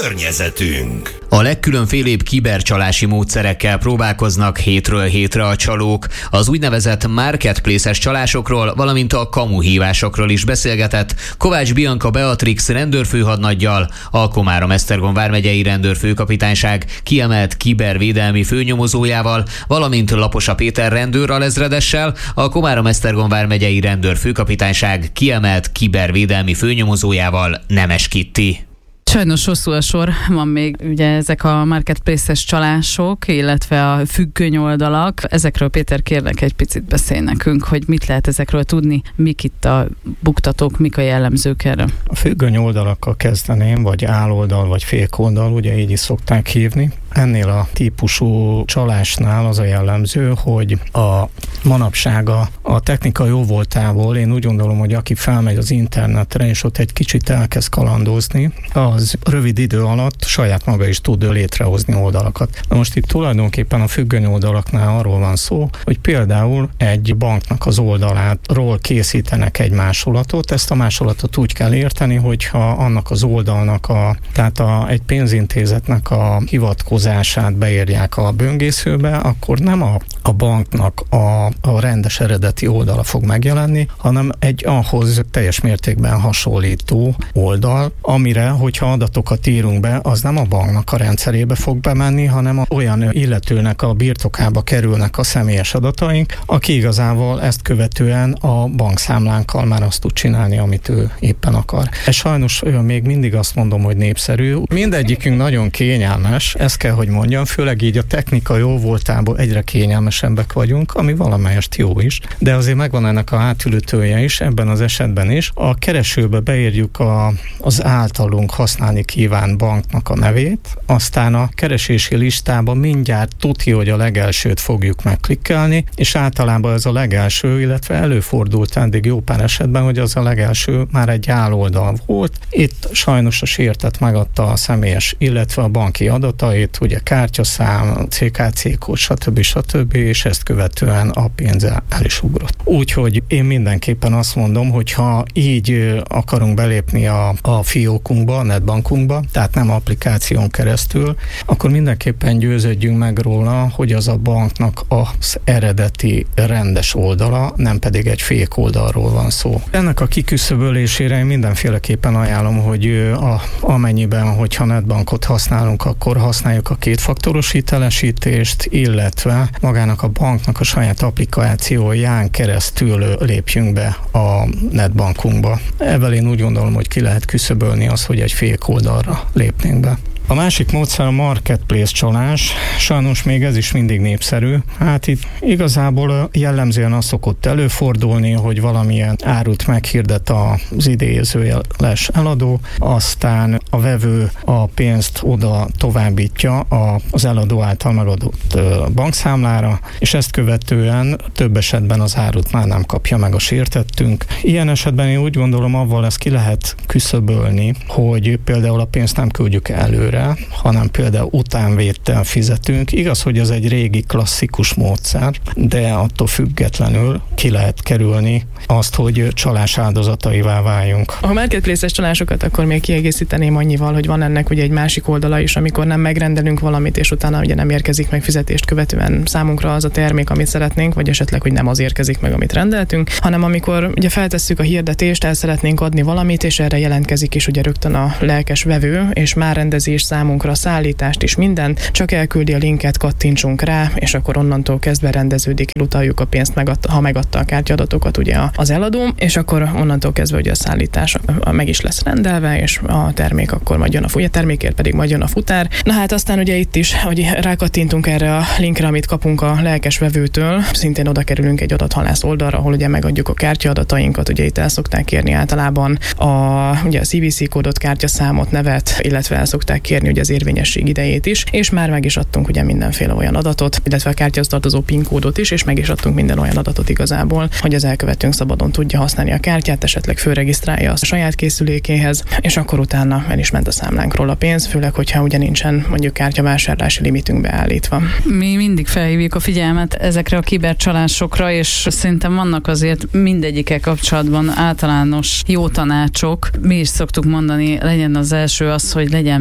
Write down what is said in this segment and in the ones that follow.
Környezetünk. A legkülönfélébb kibercsalási módszerekkel próbálkoznak hétről hétre a csalók. Az úgynevezett marketplace-es csalásokról, valamint a kamuhívásokról is beszélgetett Kovács Bianca Beatrix rendőrfőhadnaggyal, a Komárom-Esztergom vármegyei rendőrfőkapitányság kiemelt kibervédelmi főnyomozójával, valamint Laposa Péter rendőralezredessel, a Komárom-Esztergom vármegyei rendőrfőkapitányság kiemelt kibervédelmi főnyomozójával, Nemes Kitti. Sajnos hosszú a sor, van még ugye ezek a marketplace-es csalások, illetve a függöny oldalak. Ezekről Péter kérlek egy picit beszélj nekünk, hogy mit lehet ezekről tudni, mik itt a buktatók, mik a jellemzők erre. A függöny oldalakkal kezdeném, vagy áloldal, vagy fékoldal, ugye így is szokták hívni. Ennél a típusú csalásnál az a jellemző, hogy a manapság a technika jó voltából, én úgy gondolom, hogy aki felmegy az internetre, és ott egy kicsit elkezd kalandozni, az rövid idő alatt saját maga is tud létrehozni oldalakat. Na most itt tulajdonképpen a függöny oldalaknál arról van szó, hogy például egy banknak az oldaláról készítenek egy másolatot. Ezt a másolatot úgy kell érteni, hogyha annak az oldalnak egy pénzintézetnek a hivatkozását beírják a böngészőbe, akkor nem a banknak a rendes eredeti oldala fog megjelenni, hanem egy ahhoz teljes mértékben hasonlító oldal, amire, hogyha adatokat írunk be, az nem a banknak a rendszerébe fog bemenni, hanem olyan illetőnek a birtokába kerülnek a személyes adataink, aki igazából ezt követően a bankszámlánkkal már azt tud csinálni, amit ő éppen akar. Ez sajnos még mindig azt mondom, hogy népszerű. Mindegyikünk nagyon kényelmes, ezt kell, hogy mondjam, főleg így a technika jó voltából egyre kényelmesebbek vagyunk, ami valamelyest jó is, de azért megvan ennek a hátülütője is, ebben az esetben is. A keresőbe beírjuk az általunk használni kívánt banknak a nevét, aztán a keresési listában mindjárt tudja, hogy a legelsőt fogjuk megklikkelni, és általában ez a legelső, illetve előfordult eddig jó pár esetben, hogy az a legelső már egy áloldal volt. Itt sajnos a sértett megadta a személyes, illetve a banki adatait, ugye kártyaszám, CKC kód, stb. És ezt követően a pénze el is ugrott. Úgyhogy én mindenképpen azt mondom, hogy ha így akarunk belépni a fiókunkba, a netbankunkba, tehát nem applikáción keresztül, akkor mindenképpen győződjünk meg róla, hogy az a banknak az eredeti rendes oldala, nem pedig egy fék oldalról van szó. Ennek a kiküszöbölésére én mindenféleképpen ajánlom, hogy amennyiben, hogyha netbankot használunk, akkor használjuk a kétfaktoros hitelesítést, illetve magának a banknak a saját applikációján keresztül lépjünk be a netbankunkba. Ebből én úgy gondolom, hogy ki lehet küszöbölni az, hogy egy fék oldalra lépnénk be. A másik módszer a marketplace csalás, sajnos még ez is mindig népszerű. Hát itt igazából jellemzően az szokott előfordulni, hogy valamilyen árut meghirdet az idézőjeles eladó, aztán a vevő a pénzt oda továbbítja az eladó által megadott bankszámlára, és ezt követően több esetben az árut már nem kapja meg a sértettünk. Ilyen esetben én úgy gondolom, avval ezt ki lehet küszöbölni, hogy például a pénzt nem küldjük előre, hanem például utánvéttel fizetünk. Igaz, hogy ez egy régi klasszikus módszer, de attól függetlenül ki lehet kerülni azt, hogy csalás áldozataivá váljunk. A marketplace-es csalásokat akkor még kiegészíteném annyival, hogy van ennek ugye egy másik oldala is, amikor nem megrendelünk valamit, és utána ugye nem érkezik meg fizetést követően számunkra az a termék, amit szeretnénk, vagy esetleg, hogy nem az érkezik meg, amit rendeltünk, hanem amikor ugye feltesszük a hirdetést, el szeretnénk adni valamit, és erre jelentkezik is ugye rögtön a lelkes vevő, és már rendezés számunkra, szállítást is mindent, csak elküldi a linket, kattintsunk rá, és akkor onnantól kezdve rendeződik, utaljuk a pénzt, ha megadta a kártyaadatokat ugye az eladó, és akkor onnantól kezdve ugye a szállítás meg is lesz rendelve, és a termék akkor majd jön a termékért pedig majd jön a futár. Na hát aztán ugye itt is, hogy rákattintunk erre a linkre, amit kapunk a lelkes vevőtől, szintén oda kerülünk egy adathalász oldalra, ahol ugye megadjuk a kártyaadatainkat, ugye itt el szokták kérni általában ugye a CVC kódot, kártyaszámot, nevet, illetve el szokták kérni ugye az érvényesség idejét is, és már meg is adtunk ugye mindenféle olyan adatot, illetve a kártyához tartozó PIN kódot is, és meg is adtunk minden olyan adatot igazából, hogy az elkövetőnk szabadon tudja használni a kártyát, esetleg fölregisztrálja a saját készülékéhez, és akkor utána el is ment a számlánkról a pénz, főleg, hogyha ugye nincsen mondjuk kártyavásárlási limitünk beállítva. Mi mindig felhívjuk a figyelmet ezekre a kibercsalásokra, és szerintem vannak azért mindegyikkel kapcsolatban általános jó tanácsok. Mi is szoktuk mondani, legyen az első az, hogy legyen mindenki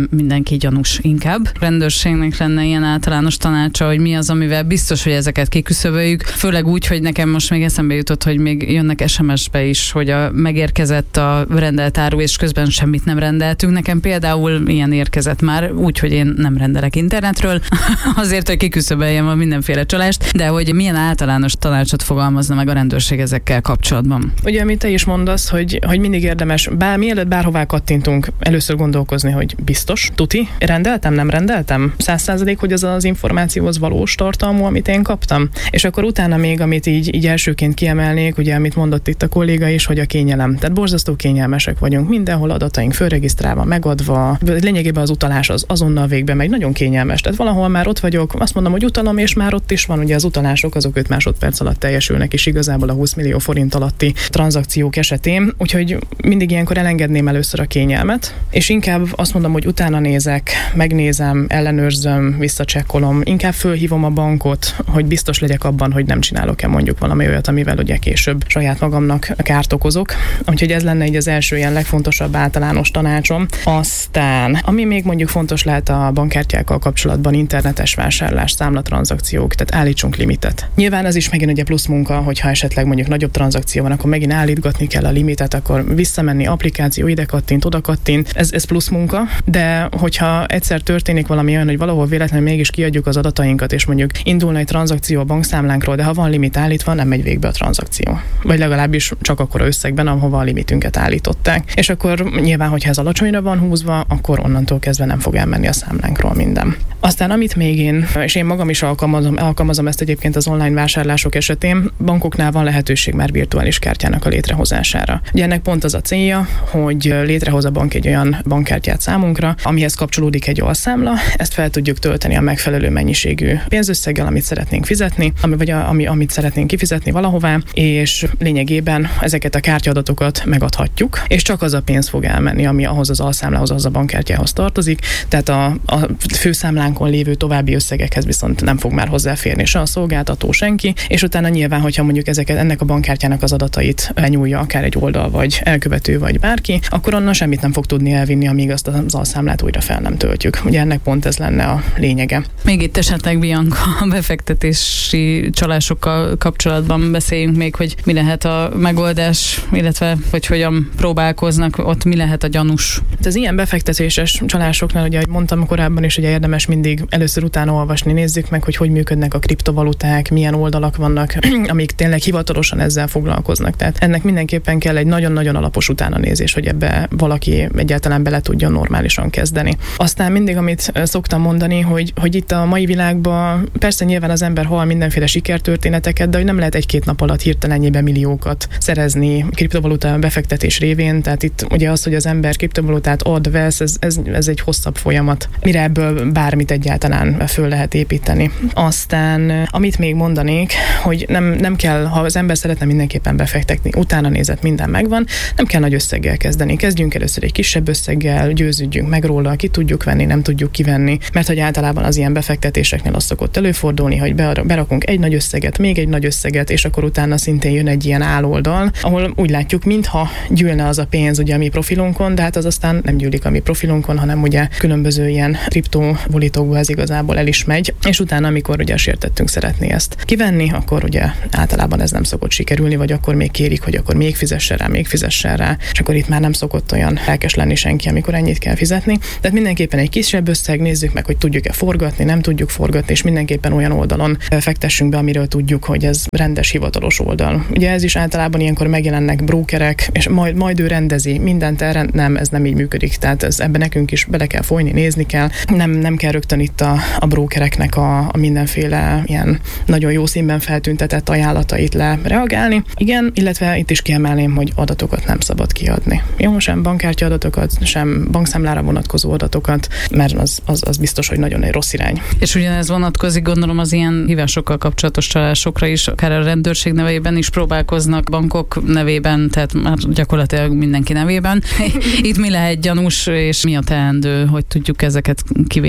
mindenki gyanús inkább. Rendőrségnek lenne ilyen általános tanácsa, hogy mi az, amivel biztos, hogy ezeket kiküszöböljük. Főleg úgy, hogy nekem most még eszembe jutott, hogy még jönnek SMS-be is, hogy megérkezett a rendelt áru, és közben semmit nem rendeltünk. Nekem például ilyen érkezett már, úgy, hogy én nem rendelek internetről, azért, hogy kiküszöböljem a mindenféle csalást, de hogy milyen általános tanácsot fogalmazna meg a rendőrség ezekkel kapcsolatban. Ugye, amit te is mondasz, hogy mindig érdemes, mielőtt bárhová kattintunk, először gondolkozni, hogy biztos, tuti, rendeltem, nem rendeltem? 100%, hogy az az információ az valós tartalmú, amit én kaptam? És akkor utána még, amit így elsőként kiemelnék, ugye, amit mondott itt a kolléga is, hogy a kényelem. Tehát borzasztó kényelmesek vagyunk, mindenhol adataink fölregisztrálva, megadva, lényegében az utalás az azonnal végbe megy, nagyon kényelmes. Tehát valahol már ott vagyok, azt mondom, hogy utalom, és már ott is van, ugye az utalások azok 5 másodperc alatt teljesülnek is igazából a 20 millió forint alatti tranzakciók esetén, úgyhogy mindig ilyenkor elengedném először a kényelmet, és inkább azt mondom, hogy utána nézek, megnézem, ellenőrzöm, visszacsekkolom, inkább fölhívom a bankot, hogy biztos legyek abban, hogy nem csinálok-e mondjuk valami olyat, amivel ugye később saját magamnak kárt okozok. Úgyhogy ez lenne így az első ilyen legfontosabb általános tanácsom. Aztán, ami még mondjuk fontos lehet a bankkártyákkal kapcsolatban, internetes vásárlás, számlatranzakciók, tehát állítsunk limitet. Nyilván ez is megint ugye plusz munka, hogyha esetleg mondjuk nagyobb tranzakció van, akkor megint állítgatni kell a limitet, akkor visszamenni, applikáció, ide kattint, oda kattint, ez plusz munka, de hogyha egyszer történik valami olyan, hogy valahol véletlenül mégis kiadjuk az adatainkat, és mondjuk indulna egy tranzakció a bankszámlánkról, de ha van limit állítva, nem megy végbe a tranzakció. Vagy legalábbis csak akkora összegben, ahova a limitünket állították. És akkor nyilván, hogyha ez alacsonyra van húzva, akkor onnantól kezdve nem fog elmenni a számlánkról minden. Aztán amit még én magam is alkalmazom ezt egyébként az online vásárlások esetén, bankoknál van lehetőség már virtuális kártyának a létrehozására. Ugye ennek pont az a célja, hogy létrehoz a bank egy olyan bankkártyát számunkra, amihez kapcsolódik egy alszámla, ezt fel tudjuk tölteni a megfelelő mennyiségű pénzösszeggel, amit szeretnénk fizetni, amit szeretnénk kifizetni valahová, és lényegében ezeket a kártyaadatokat megadhatjuk, és csak az a pénz fog elmenni, ami ahhoz az alszámlához, az a bankkártyához tartozik, tehát a főszámlánkon lévő további összegekhez viszont nem fog már hozzáférni se a szolgáltató, senki, és utána nyilván, hogyha mondjuk ennek a bankkártyának az adatait lenyúlja akár egy oldal, vagy elkövető, vagy bárki, akkor onnan semmit nem fog tudni elvinni, amíg azt az alszámlát újra fel nem töltjük. Ugye ennek pont ez lenne a lényege. Még itt esetleg Bianca, a befektetési csalásokkal kapcsolatban beszéljünk még, hogy mi lehet a megoldás, illetve hogy hogyan próbálkoznak, ott mi lehet a gyanús. Az ilyen befektetéses csalásoknál, ugye, ahogy mondtam korábban is, ugye érdemes mindig először utána olvasni, nézzük meg, hogy működnek a kriptovaluták, milyen oldalak vannak, amik tényleg hivatalosan ezzel foglalkoznak. Tehát ennek mindenképpen kell egy nagyon-nagyon alapos utánanézés, hogy ebbe valaki egyáltalán bele tudjon normálisan kezdeni. Aztán mindig, amit szoktam mondani, hogy itt a mai világban persze nyilván az ember hall mindenféle sikertörténeteket, de hogy nem lehet egy-két nap alatt hirtelenjében milliókat szerezni kriptovaluta befektetés révén. Tehát itt ugye az, hogy az ember kriptovalutát ad, vesz, ez egy hosszabb folyamat, mire ebből bármit egyáltalán föl lehet építeni. Aztán, amit még mondanék, hogy nem kell, ha az ember szeretne mindenképpen befektetni, utána nézett, minden megvan, nem kell nagy összeggel kezdeni. Kezdjünk először egy kisebb összeggel, győződjünk meg róla, ki tudjuk venni, nem tudjuk kivenni, mert hogy általában az ilyen befektetéseknél az szokott előfordulni, hogy berakunk egy nagy összeget, még egy nagy összeget, és akkor utána szintén jön egy ilyen áloldal, ahol úgy látjuk, mintha gyűlne az a pénz ugye a mi profilunkon, de hát az aztán nem gyűlik a mi profilunkon, hanem ugye különböző ilyen kriptovalutokba ez igazából el is megy, és utána, amikor ugye sértettünk szeretné ezt kivenni, akkor ugye általában ez nem szokott sikerülni, vagy akkor még kérik, hogy akkor még fizessen rá, és akkor itt már nem szokott olyan lelkes lenni senki, amikor ennyit kell fizetni. Tehát mindenképpen egy kisebb összeg, nézzük meg, hogy tudjuk-e forgatni, nem tudjuk forgatni, és mindenképpen olyan oldalon fektessünk be, amiről tudjuk, hogy ez rendes hivatalos oldal. Ugye ez is általában ilyenkor megjelennek brókerek, és majd ő rendezi mindent, nem, ez nem így működik. Tehát ebbe nekünk is bele kell folyni, nézni kell. Nem kell rögtön itt a brókereknek a mindenféle ilyen nagyon jó színben feltüntetett ajánlatait reagálni. Igen, illetve itt is kiemelném, hogy adatokat nem szabad kiadni. Jó, sem bankkártya adatokat, sem bankszámlára vonatkozó adatokat, mert az biztos, hogy nagyon egy rossz irány. És ugyanez vonatkozik, gondolom, az ilyen hívásokkal kapcsolatos csalásokra is, akár a rendőrség nevében is próbálkoznak, bankok nevében, tehát már gyakorlatilag mindenki nevében. Itt mi lehet gyanús, és mi a teendő, hogy tudjuk ezeket kivédeni?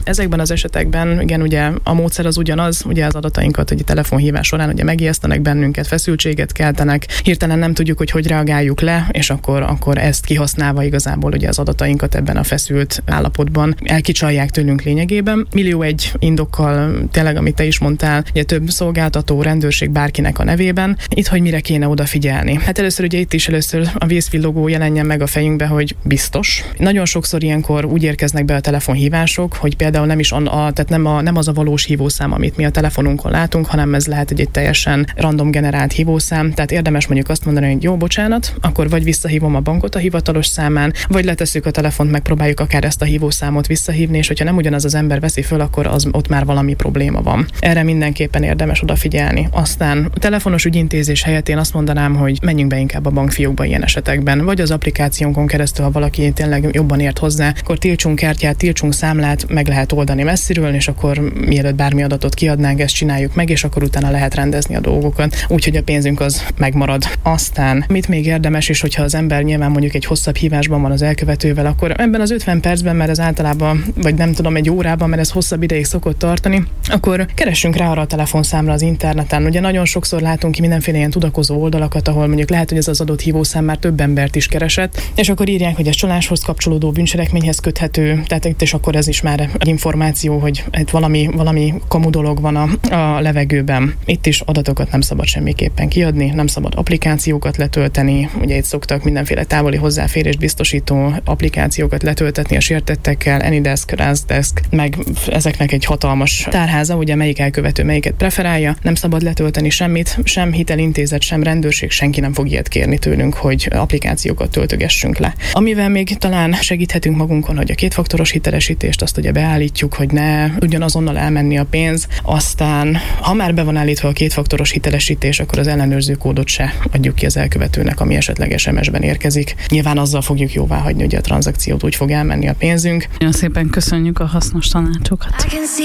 Ezekben az esetekben igen, ugye a módszer az ugyanaz, ugye az adatainkat egy telefonhívás során ugye megijesztenek bennünket, feszültséget keltenek, hirtelen nem tudjuk, hogy reagáljuk le, és akkor ezt kihasználva igazából ugye az adatainkat ebben a feszült állapotban elkicsalják tőlünk lényegében. Millió egy indokkal, tényleg, amit te is mondtál, ugye több szolgáltató, rendőrség bárkinek a nevében. Itt, hogy mire kéne odafigyelni. Hát először ugye itt is a vészvillogó jelenjen meg a fejünkbe, hogy biztos. Nagyon sokszor ilyenkor úgy érkeznek be a telefonhívások, hogy például tehát nem az a valós hívószám, amit mi a telefonunkon látunk, hanem ez lehet egy teljesen random generált hívószám. Tehát érdemes mondjuk azt mondani, hogy jó, bocsánat, akkor vagy visszahívom a bankot a hivatalos számán, vagy letesszük a telefont, megpróbáljuk akár ezt a hívószámot visszahívni, és hogyha nem ugyanaz az ember veszi föl, akkor ott már valami probléma van. Erre mindenképpen érdemes odafigyelni. Aztán a telefonos ügyintézés helyett én azt mondanám, hogy menjünk be inkább a bankfiókba ilyen esetekben, vagy az applikációnkon keresztül, ha valaki tényleg jobban ért hozzá, akkor tiltsunk kártyát, tiltsunk számlát, meg lehet oldani messziről, és akkor mielőtt bármi adatot kiadnánk, ezt csináljuk meg, és akkor utána lehet rendezni a dolgokat, úgyhogy a pénzünk az megmarad. Aztán mit még érdemes, és hogyha az ember nyilván mondjuk egy hosszabb hívásban van az elkövetővel, akkor ebben az 50 percben, mert ez általában, vagy nem tudom, egy órában, mert ez hosszabb ideig szokott tartani, akkor keressünk rá arra a telefonszámra az interneten. Ugye nagyon sokszor látunk ki mindenféle ilyen tudakozó oldalakat, ahol mondjuk lehet, hogy ez az adott hívószám már több embert is keresett, és akkor írják, hogy ez csaláshoz kapcsolódó bűncselekményhez köthető, tehát itt és akkor ez is már egy információ, hogy itt valami kamu dolog van a levegőben. Itt is adatokat nem szabad semmiképpen kiadni, nem szabad applikációkat letölteni, ugye itt szoktak mindenféle távoli hozzáférést biztosító applikációkat letöltetni a sértettekkel, AnyDesk, RazDesk, meg ezeknek egy hatalmas tárháza, ugye melyik elkövető melyiket preferálja, nem szabad letölteni semmit, sem hitelintézet, sem rendőrség, senki nem fog ilyet kérni tőlünk, hogy applikációkat töltögessünk le. Amivel még talán segíthetünk magunkon, hogy a kétfaktoros hitelesítést azt ugye beállítjuk, hogy ne tudjon azonnal elmenni a pénz, aztán ha már be van állítva a kétfaktoros hitelesítés, akkor az ellenőrző kódot se adjuk ki az elkövetőnek, ami esetleg SMS-ben érkezik. Nyilván azzal fogjuk jóváhagyni, hogy a tranzakciót úgy fog elmenni a pénzünk. Nagyon szépen köszönjük a hasznos tanácsokat.